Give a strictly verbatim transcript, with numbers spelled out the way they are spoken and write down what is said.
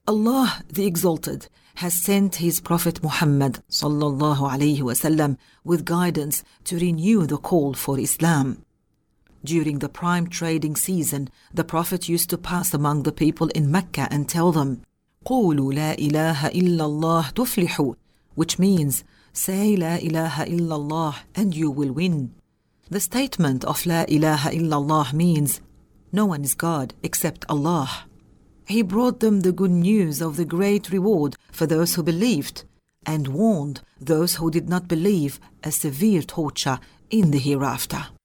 Allah the Exalted has sent His Prophet Muhammad sallallahu alayhi wasallam with guidance to renew the call for Islam. During the prime trading season, the Prophet used to pass among the people in Mecca and tell them, قُولُوا لَا إِلَهَ إِلَّا اللَّهُ تُفْلِحُوا, which means, say La ilaha illallah and you will win. The statement of La ilaha illallah means, no one is God except Allah. He brought them the good news of the great reward for those who believed, and warned those who did not believe a severe torture in the hereafter.